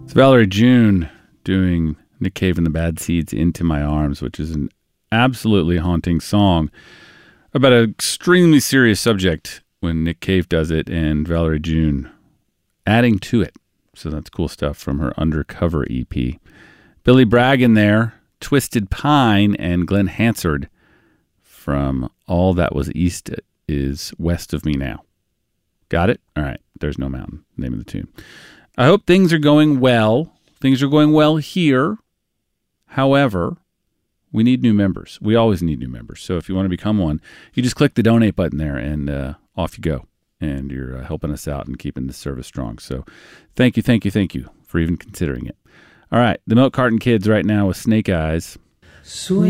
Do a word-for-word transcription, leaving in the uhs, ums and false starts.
It's Valerie June doing Nick Cave and the Bad Seeds Into My Arms, which is an absolutely haunting song about an extremely serious subject when Nick Cave does it and Valerie June adding to it. So that's cool stuff from her Undercover E P. Billy Bragg in there, Twisted Pine, and Glenn Hansard from All That Was East Is West of Me Now. Got it? All right. There's No Mountain, name of the tune. I hope things are going well. Things are going well here. However, we need new members. We always need new members. So if you want to become one, you just click the donate button there and uh, off you go. And you're uh, helping us out and keeping the service strong. So thank you, thank you, thank you for even considering it. All right. The Milk Carton Kids right now with Snake Eyes. Sweet.